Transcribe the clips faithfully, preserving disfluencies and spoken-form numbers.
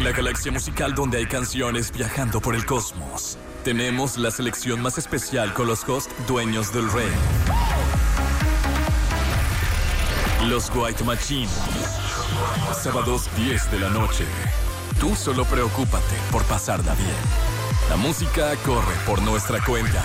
la galaxia musical donde hay canciones viajando por el cosmos. Tenemos la selección más especial con los hosts dueños del rey. Los White Machine. Sábados diez de la noche. Tú solo preocúpate por pasarla bien. La música corre por nuestra cuenta.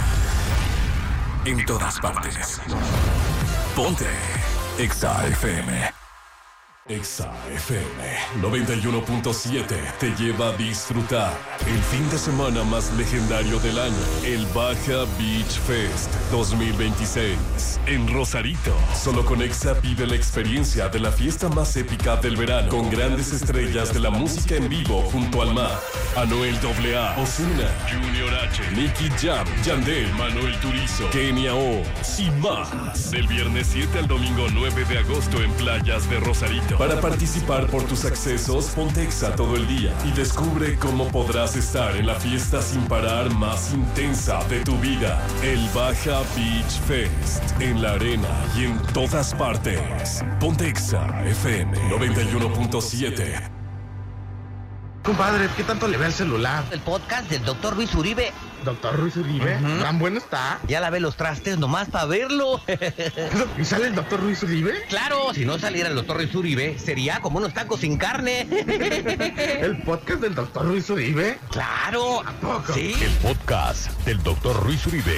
En todas partes. Ponte Exa F M. Exa F M noventa y uno punto siete te lleva a disfrutar el fin de semana más legendario del año, el Baja Beach Fest dos mil veintiséis en Rosarito. Solo con Exa vive la experiencia de la fiesta más épica del verano, con grandes estrellas de la música en vivo junto al mar. Anuel doble A, Ozuna, Junior H, Nicky Jam, Yandel, Manuel Turizo, Kenia O y más. Del viernes siete al domingo nueve de agosto en playas de Rosarito. Para participar por tus accesos, ponte Exa todo el día y descubre cómo podrás estar en la fiesta sin parar más intensa de tu vida. El Baja Beach Fest, en la arena y en todas partes. Ponte Exa F M noventa y uno punto siete. Compadre, ¿qué tanto le ve al celular? El podcast del doctor Luis Uribe. ¿Doctor Luis Uribe? Uh-huh. ¿Tan bueno está? Ya lavé los trastes nomás para verlo. ¿Y sale el doctor Luis Uribe? Claro, si no saliera el doctor Luis Uribe, sería como unos tacos sin carne. ¿El podcast del doctor Luis Uribe? Claro. ¿A poco? Sí. El podcast del doctor Luis Uribe.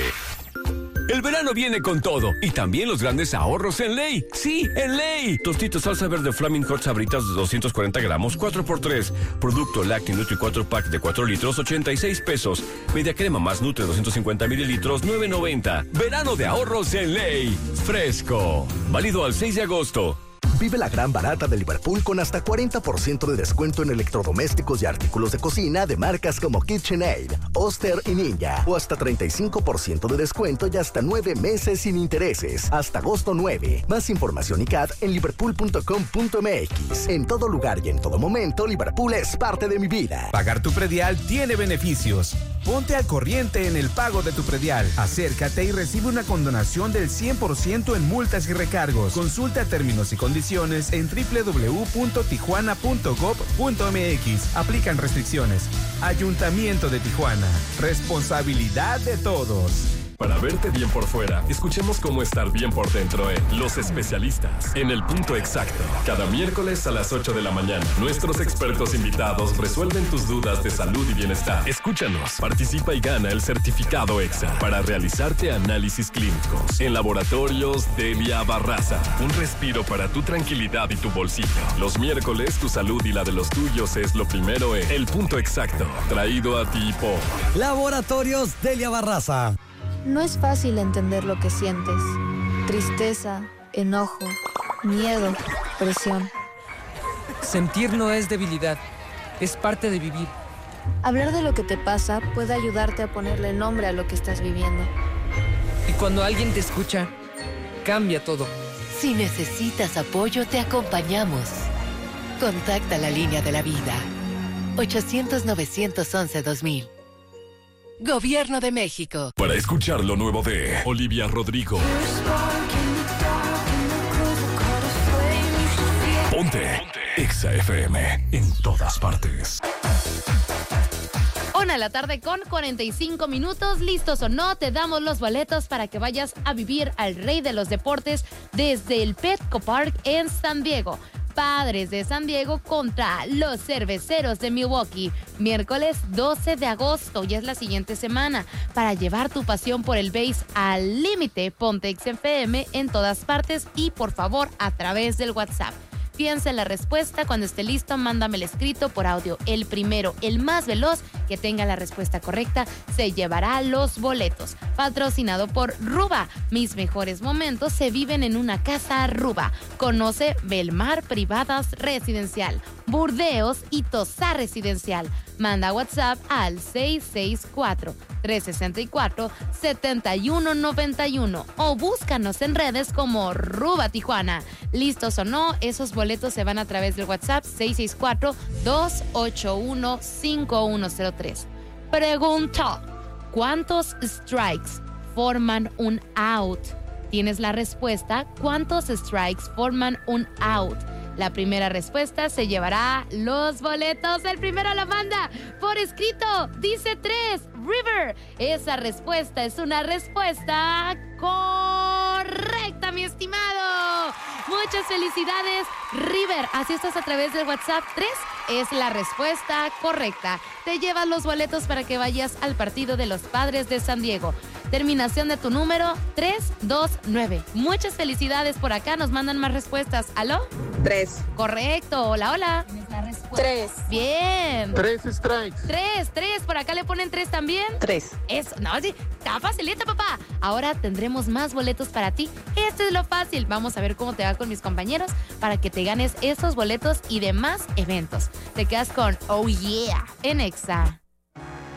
El verano viene con todo y también los grandes ahorros en Ley. Sí, en Ley. Tostitos salsa verde Flaming Hot Sabritas de doscientos cuarenta gramos, cuatro por tres. Producto Lacti Nutri cuatro pack de cuatro litros, ochenta y seis pesos. Media crema más Nutre doscientos cincuenta mililitros, nueve noventa. Verano de ahorros en Ley. Fresco. Válido al seis de agosto. Vive la gran barata de Liverpool con hasta cuarenta por ciento de descuento en electrodomésticos y artículos de cocina de marcas como KitchenAid, Oster y Ninja. O hasta treinta y cinco por ciento de descuento y hasta nueve meses sin intereses. Hasta agosto nueve. Más información y C A D en liverpool punto com punto m x. En todo lugar y en todo momento, Liverpool es parte de mi vida. Pagar tu predial tiene beneficios. Ponte al corriente en el pago de tu predial. Acércate y recibe una condonación del cien por ciento en multas y recargos. Consulta términos y condiciones en doble u doble u doble u punto tijuana punto gob punto m x. Aplican restricciones. Ayuntamiento de Tijuana. Responsabilidad de todos. Para verte bien por fuera, escuchemos cómo estar bien por dentro en Los Especialistas, en el punto exacto. Cada miércoles a las ocho de la mañana, nuestros expertos invitados resuelven tus dudas de salud y bienestar. Escúchanos, participa y gana el certificado Exa para realizarte análisis clínicos en Laboratorios Delia Barraza. Un respiro para tu tranquilidad y tu bolsillo. Los miércoles, tu salud y la de los tuyos es lo primero en El Punto Exacto, traído a ti por Laboratorios Delia Barraza. No es fácil entender lo que sientes. Tristeza, enojo, miedo, presión. Sentir no es debilidad, es parte de vivir. Hablar de lo que te pasa puede ayudarte a ponerle nombre a lo que estás viviendo. Y cuando alguien te escucha, cambia todo. Si necesitas apoyo, te acompañamos. Contacta la línea de la vida. ochocientos, novecientos once, dos mil. Gobierno de México. Para escuchar lo nuevo de Olivia Rodrigo. Ponte Exa F M en todas partes. Una de la tarde con cuarenta y cinco minutos. ¿Listos o no? Te damos los boletos para que vayas a vivir al rey de los deportes desde el Petco Park en San Diego. Padres de San Diego contra los Cerveceros de Milwaukee. Miércoles doce de agosto, ya es la siguiente semana. Para llevar tu pasión por el béis al límite, ponte Exa F M en todas partes y por favor a través del WhatsApp. Piensa en la respuesta. Cuando esté listo, mándame el escrito por audio. El primero, el más veloz, que tenga la respuesta correcta, se llevará los boletos. Patrocinado por Ruba. Mis mejores momentos se viven en una casa Ruba. Conoce Belmar Privadas Residencial, Burdeos y Tosar Residencial. Manda WhatsApp al seis seis cuatro, tres seis cuatro, siete uno nueve uno o búscanos en redes como Ruba Tijuana. ¿Listos o no? Esos boletos se van a través del WhatsApp seis seis cuatro, dos ocho uno, cinco uno cero tres. Pregunta: ¿cuántos strikes forman un out? ¿Tienes la respuesta? ¿Cuántos strikes forman un out? La primera respuesta se llevará los boletos. El primero lo manda por escrito. Dice tres, River. Esa respuesta es una respuesta correcta, mi estimado. Muchas felicidades, River. Así estás a través del WhatsApp. tres es la respuesta correcta. Te llevas los boletos para que vayas al partido de los Padres de San Diego. Terminación de tu número tres dos nueve. Muchas felicidades por acá. Nos mandan más respuestas. ¿Aló? Tres. Correcto. Hola, hola. Tres. Bien. Tres strikes. Tres, tres. Por acá le ponen tres también. Tres. Eso. No, sí. Está facilita, papá. Ahora tendremos más boletos para ti. Esto es lo fácil. Vamos a ver cómo te va con mis compañeros para que te ganes esos boletos y demás eventos. Te quedas con Oh Yeah en Exa.